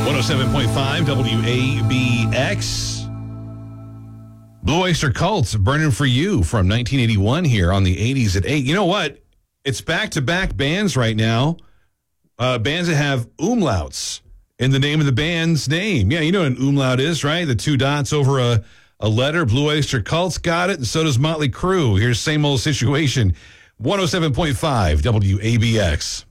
107.5 WABX. Blue Oyster Cult, Burning for You from 1981 here on the 80s at 8. You know what? It's back-to-back bands right now. Bands that have umlauts in the name of the band's name. Yeah, you know what an umlaut is, right? The two dots over a letter. Blue Oyster Cult's got it, and so does Motley Crue. Here's Same Old Situation. 107.5 WABX.